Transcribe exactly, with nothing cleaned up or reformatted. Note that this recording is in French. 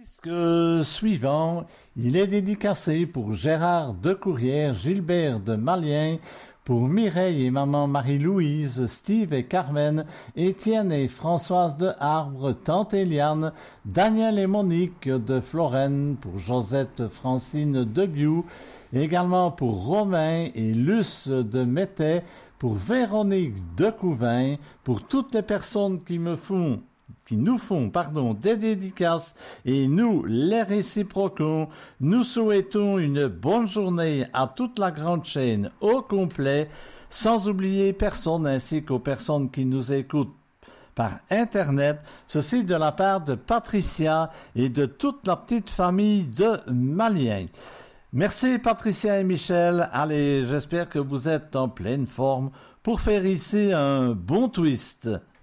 disque suivant, il est dédicacé pour Gérard de Courrières, Gilbert de Malien, pour Mireille et maman Marie-Louise, Steve et Carmen, Étienne et Françoise de Arbre, tante Eliane, Daniel et Monique de Florenne, pour Josette Francine de Biou, également pour Romain et Luce de Métais, pour Véronique de Couvin, pour toutes les personnes qui me font qui nous font pardon, des dédicaces et nous les réciproquons. Nous souhaitons une bonne journée à toute la grande chaîne au complet, sans oublier personne ainsi qu'aux personnes qui nous écoutent par Internet. Ceci de la part de Patricia et de toute la petite famille de Malien. Merci Patricia et Michel. Allez, j'espère que vous êtes en pleine forme pour faire ici un bon twist.